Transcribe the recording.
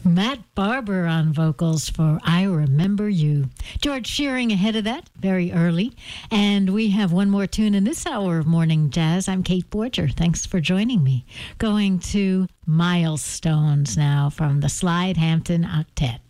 Matt Barber on vocals for I Remember You. George Shearing ahead of that, very early. And we have one more tune in this hour of Morning Jazz. I'm Kate Borger. Thanks for joining me. Going to Milestones now from the Slide Hampton Octet.